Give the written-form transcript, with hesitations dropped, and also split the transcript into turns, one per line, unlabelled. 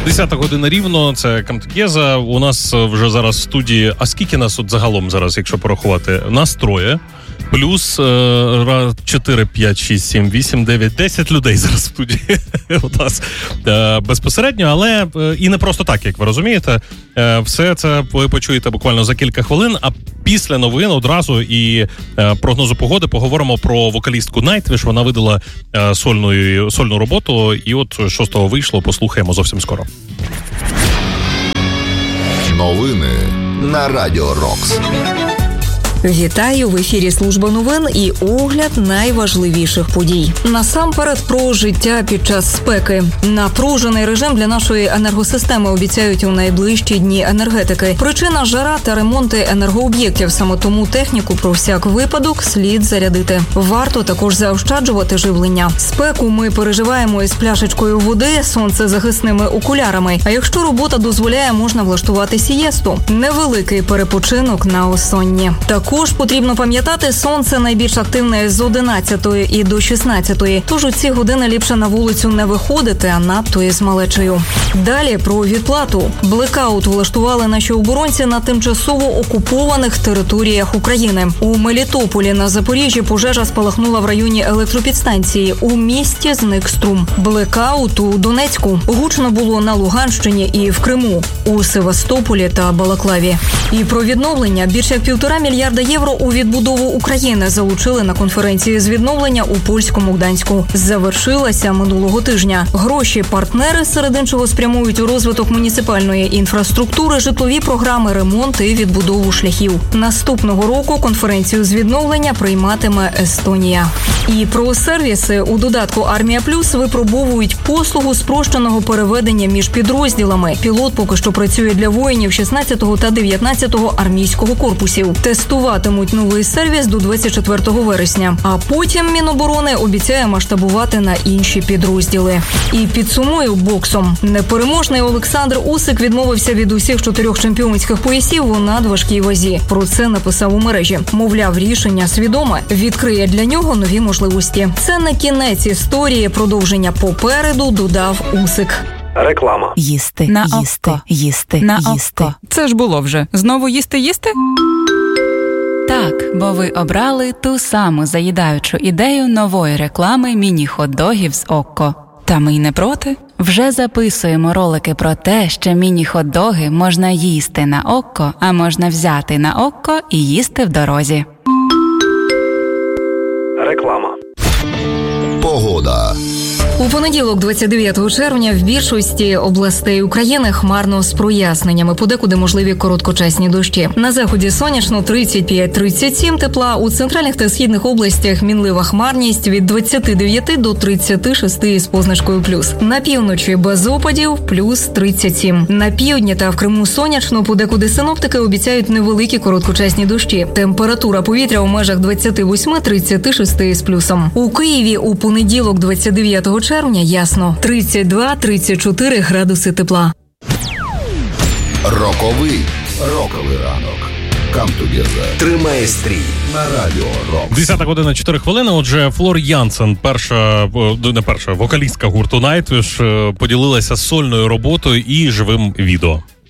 10 година рівно, це Камтегеза. У нас вже зараз в студії, а скільки нас от загалом зараз, якщо порахувати? Нас троє. Плюс 4, 5, 6, 7, 8, 9, 10 людей зараз в студії у нас безпосередньо, але і не просто так, як ви розумієте. Все це ви почуєте буквально за кілька хвилин, а після новин одразу і прогнозу погоди поговоримо про вокалістку Nightwish. Вона видала сольну роботу, і от що з того вийшло, послухаємо зовсім скоро.
Новини на Радіо Рокс.
Вітаю! В ефірі служба новин і огляд найважливіших подій. Насамперед про життя під час спеки. Напружений режим для нашої енергосистеми обіцяють у найближчі дні енергетики. Причина – жара та ремонти енергооб'єктів. Саме тому техніку про всяк випадок слід зарядити. Варто також заощаджувати живлення. Спеку ми переживаємо із пляшечкою води, сонцезахисними окулярами. А якщо робота дозволяє, можна влаштувати сієсту. Невеликий перепочинок на осонні. Також потрібно пам'ятати, сонце найбільш активне з 11 і до 16. Тож у ці години ліпше на вулицю не виходити, а надто із малечею. Далі про відплату. Блекаут влаштували наші оборонці на тимчасово окупованих територіях України. У Мелітополі на Запоріжжі пожежа спалахнула в районі електропідстанції. У місті зник струм. Блекаут у Донецьку. Гучно було на Луганщині і в Криму, у Севастополі та Балаклаві. І про відновлення. Більше як 1,5 мільярда євро у відбудову України залучили на конференції з відновлення у польському Гданську. Завершилася минулого тижня. Гроші партнери, серед іншого, спрямують у розвиток муніципальної інфраструктури, житлові програми, ремонт і відбудову шляхів. Наступного року конференцію з відновлення прийматиме Естонія. І про сервіси. У додатку «Армія Плюс» випробовують послугу спрощеного переведення між підрозділами. Пілот поки що працює для воїнів 16-го та 19-го армійського корпусів. Тестуватимуть новий сервіс до 24 вересня. А потім Міноборони обіцяє масштабувати на інші підрозділи. І підсумую боксом. Непереможний Олександр Усик відмовився від усіх 4 чемпіонських поясів у надважкій вазі. Про це написав у мережі. Мовляв, рішення свідоме. Відкриє для нього нові можливості. Це не кінець історії, продовження попереду, додав Усик.
Реклама.
Їсти, на їсти, око. Їсти, на їсти. Око.
Це ж було вже. Знову їсти?
Так, бо ви обрали ту саму заїдаючу ідею нової реклами міні-хот-догів з Окко. Та ми й не проти. Вже записуємо ролики про те, що міні-хот-доги можна їсти на Окко, а можна взяти на Окко і їсти в дорозі.
Реклама.
Погода.
У понеділок, 29 червня, в більшості областей України хмарно з проясненнями, подекуди можливі короткочасні дощі. На заході сонячно 35-37 тепла, у центральних та східних областях мінлива хмарність від 29 до 36 із позначкою плюс. На півночі без опадів плюс 37. На півдні та в Криму сонячно, подекуди синоптики обіцяють невеликі короткочасні дощі. Температура повітря у межах 28-36 із плюсом. У Києві у понеділок, 29 червня, ясно, 32-34 градуси тепла.
Роковий ранок. Камтегеза.
Тримає стрій
На Радіо Рокс.
10 година 4 хвилини. Отже, Флор Янсен, вокалістка гурту Nightwish, поділилася сольною роботою і живим відео.